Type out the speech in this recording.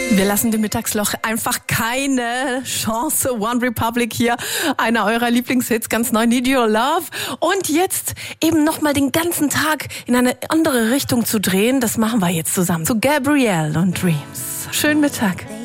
Wir lassen dem Mittagsloch einfach keine Chance. One Republic hier, einer eurer Lieblingshits, ganz neu, Need Your Love. Und jetzt eben nochmal den ganzen Tag in eine andere Richtung zu drehen, das machen wir jetzt zusammen. Zu Gabrielle und Dreams. Schönen Mittag.